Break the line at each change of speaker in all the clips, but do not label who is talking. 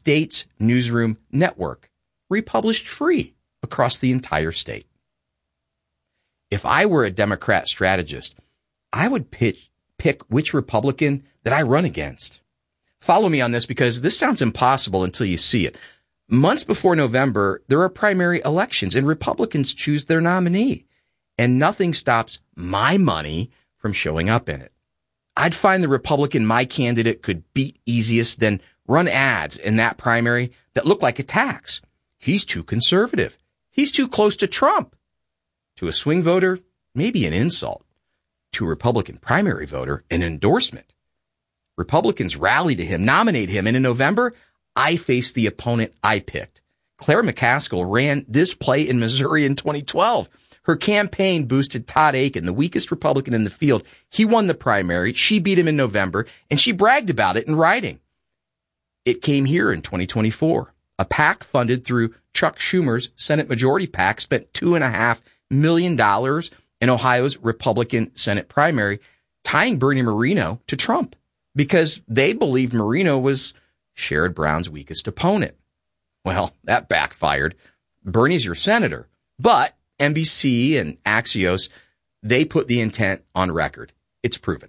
state's newsroom network, republished free across the entire state. If I were a Democrat strategist, I would pick which Republican that I run against. Follow me on this because this sounds impossible until you see it. Months before November, there are primary elections and Republicans choose their nominee, and nothing stops my money from showing up in it. I'd find the Republican my candidate could beat easiest, then run ads in that primary that look like attacks. He's too conservative. He's too close to Trump. To a swing voter, maybe an insult. To a Republican primary voter, an endorsement. Republicans rally to him, nominate him, and in November, I face the opponent I picked. Claire McCaskill ran this play in Missouri in 2012. Her campaign boosted Todd Akin, the weakest Republican in the field. He won the primary. She beat him in November, and she bragged about it in writing. It came here in 2024. A PAC funded through Chuck Schumer's Senate Majority PAC spent $2.5 million in Ohio's Republican Senate primary, tying Bernie Moreno to Trump because they believed Moreno was Sherrod Brown's weakest opponent. Well, that backfired. Bernie's your senator, but NBC and Axios, they put the intent on record. It's proven.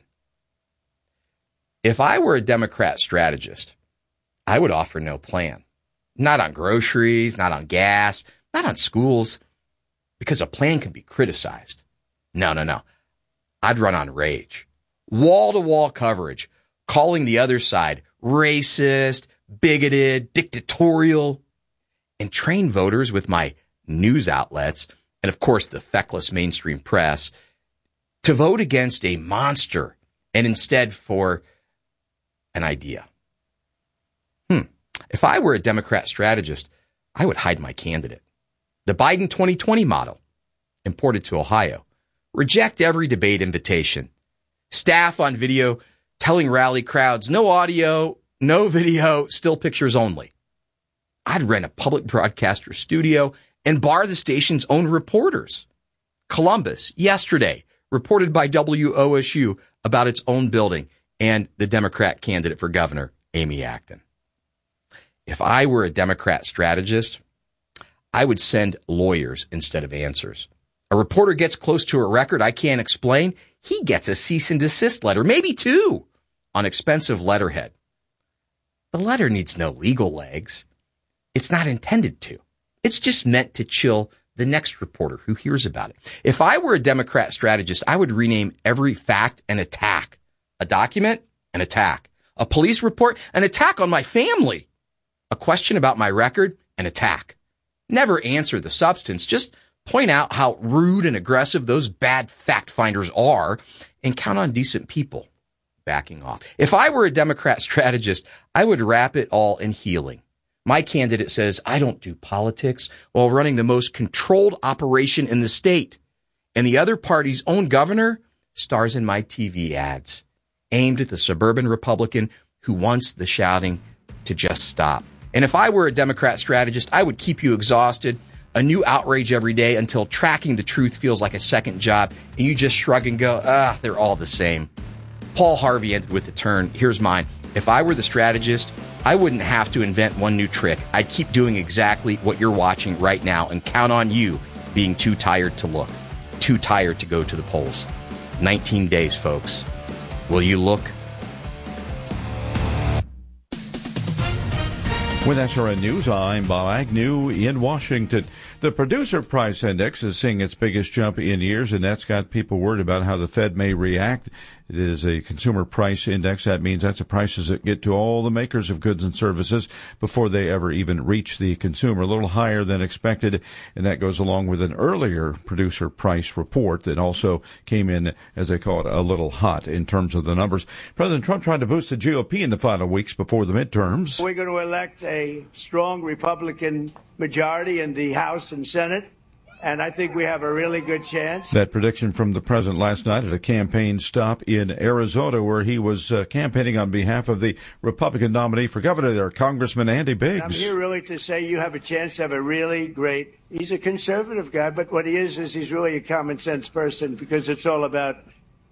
If I were a Democrat strategist, I would offer no plan. Not on groceries, not on gas, not on schools, because a plan can be criticized. No. I'd run on rage. Wall-to-wall coverage, calling the other side racist, bigoted, dictatorial, and train voters with my news outlets and, of course, the feckless mainstream press to vote against a monster and instead for an idea. If I were a Democrat strategist, I would hide my candidate. The Biden 2020 model, imported to Ohio. Reject every debate invitation. Staff on video telling rally crowds, no audio, no video, still pictures only. I'd rent a public broadcaster studio and bar the station's own reporters. Columbus, yesterday, reported by WOSU about its own building and the Democrat candidate for governor, Amy Acton. If I were a Democrat strategist, I would send lawyers instead of answers. A reporter gets close to a record I can't explain, he gets a cease and desist letter, maybe two, on expensive letterhead. The letter needs no legal legs. It's not intended to. It's just meant to chill the next reporter who hears about it. If I were a Democrat strategist, I would rename every fact an attack. A document, an attack. A police report, an attack on my family. A question about my record, an attack. Never answer the substance, just point out how rude and aggressive those bad fact finders are and count on decent people backing off. If I were a Democrat strategist, I would wrap it all in healing. My candidate says, I don't do politics while running the most controlled operation in the state. And the other party's own governor stars in my TV ads, aimed at the suburban Republican who wants the shouting to just stop. And if I were a Democrat strategist, I would keep you exhausted, a new outrage every day until tracking the truth feels like a second job and you just shrug and go, they're all the same. Paul Harvey ended with the turn. Here's mine. If I were the strategist, I wouldn't have to invent one new trick. I'd keep doing exactly what you're watching right now and count on you being too tired to look, too tired to go to the polls. 19 days, folks. Will you look?
With SRN News, I'm Bob Agnew in Washington. The Producer Price Index is seeing its biggest jump in years, and that's got people worried about how the Fed may react. It is a consumer price index. That means that's the prices that get to all the makers of goods and services before they ever even reach the consumer. A little higher than expected, and that goes along with an earlier producer price report that also came in, as they call it, a little hot in terms of the numbers. President Trump trying to boost the GOP in the final weeks before the midterms.
We're going to elect a strong Republican majority in the House and Senate, and I think we have a really good chance.
That prediction from the president last night at a campaign stop in Arizona where he was campaigning on behalf of the Republican nominee for governor there, Congressman Andy Biggs.
I'm here really to say you have a chance to have a really great, he's a conservative guy, but what he is he's really a common sense person because it's all about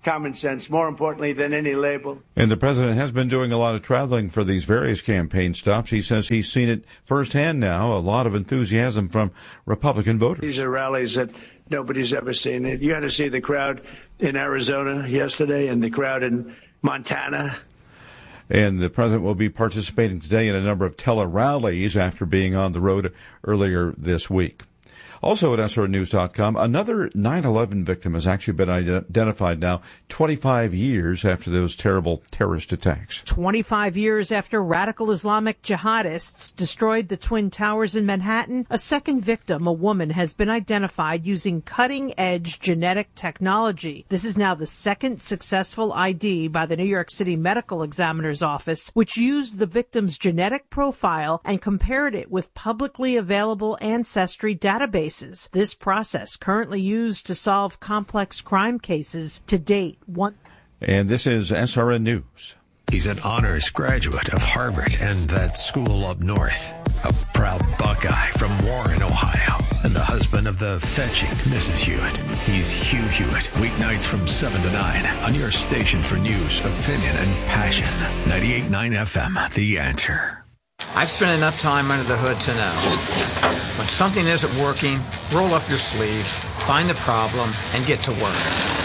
common sense, more importantly than any label.
And the president has been doing a lot of traveling for these various campaign stops. He says he's seen it firsthand now, a lot of enthusiasm from Republican voters.
These are rallies that nobody's ever seen. You had to see the crowd in Arizona yesterday and the crowd in Montana.
And the president will be participating today in a number of tele-rallies after being on the road earlier this week. Also at SRNews.com, another 9/11 victim has actually been identified now 25 years after those terrible terrorist attacks.
25 years after radical Islamic jihadists destroyed the Twin Towers in Manhattan, a second victim, a woman, has been identified using cutting-edge genetic technology. This is now the second successful ID by the New York City Medical Examiner's Office, which used the victim's genetic profile and compared it with publicly available ancestry databases. This process, currently used to solve complex crime cases, to date.
And this is SRN News.
He's an honors graduate of Harvard and that school up north. A proud Buckeye from Warren, Ohio, and the husband of the fetching Mrs. Hewitt. He's Hugh Hewitt, weeknights from 7 to 9 on your station for news, opinion, and passion. 98.9 FM, The Answer.
I've spent enough time under the hood to know. When something isn't working, roll up your sleeves, find the problem, and get to work.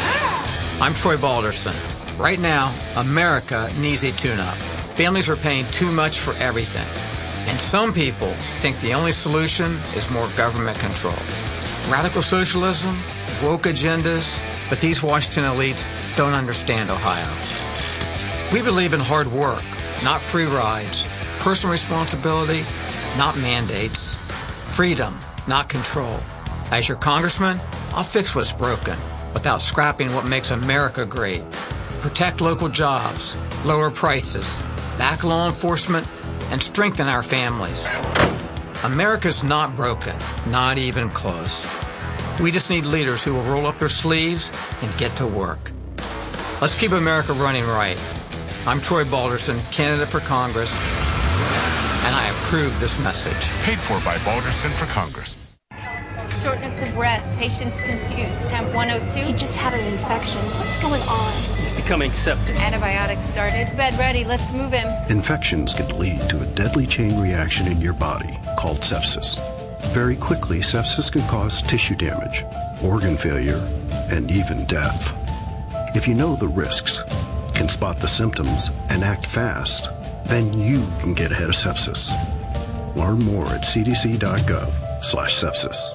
I'm Troy Balderson. Right now, America needs a tune-up. Families are paying too much for everything. And some people think the only solution is more government control. Radical socialism, woke agendas, but these Washington elites don't understand Ohio. We believe in hard work, not free rides. Personal responsibility, not mandates. Freedom, not control. As your congressman, I'll fix what's broken without scrapping what makes America great. Protect local jobs, lower prices, back law enforcement, and strengthen our families. America's not broken, not even close. We just need leaders who will roll up their sleeves and get to work. Let's keep America running right. I'm Troy Balderson, candidate for Congress, and I approve this message.
Paid for by Balderson for Congress.
Shortness of breath, patient's confused, temp 102.
He just had an infection. What's going on?
He's becoming septic.
Antibiotics started. Bed ready, let's move him.
Infections can lead to a deadly chain reaction in your body called sepsis. Very quickly, sepsis can cause tissue damage, organ failure, and even death. If you know the risks, can spot the symptoms, and act fast, then you can get ahead of sepsis. Learn more at cdc.gov/sepsis.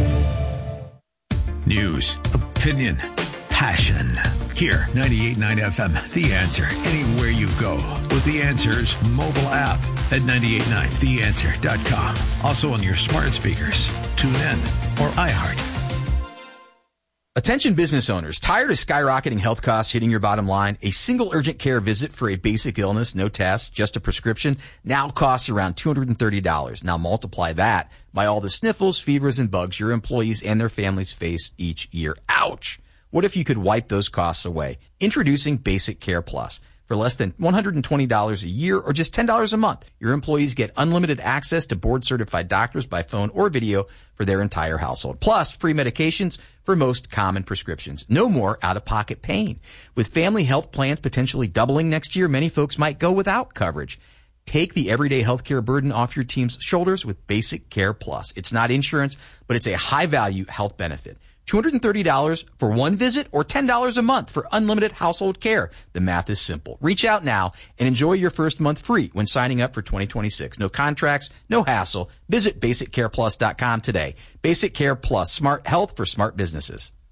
News, opinion, passion. Here, 98.9 FM, The Answer, anywhere you go. With The Answer's mobile app at 98.9theanswer.com. Also on your smart speakers, TuneIn, or iHeart.
Attention business owners, tired of skyrocketing health costs hitting your bottom line? A single urgent care visit for a basic illness, no tests, just a prescription, now costs around $230. Now multiply that by all the sniffles, fevers, and bugs your employees and their families face each year. Ouch! What if you could wipe those costs away? Introducing Basic Care Plus. For less than $120 a year or just $10 a month, your employees get unlimited access to board-certified doctors by phone or video for their entire household. Plus, free medications for most common prescriptions. No more out-of-pocket pain. With family health plans potentially doubling next year, many folks might go without coverage. Take the everyday healthcare burden off your team's shoulders with Basic Care Plus. It's not insurance, but it's a high-value health benefit. $230 for one visit or $10 a month for unlimited household care. The math is simple. Reach out now and enjoy your first month free when signing up for 2026. No contracts, no hassle. Visit BasicCarePlus.com today. Basic Care Plus, smart health for smart businesses.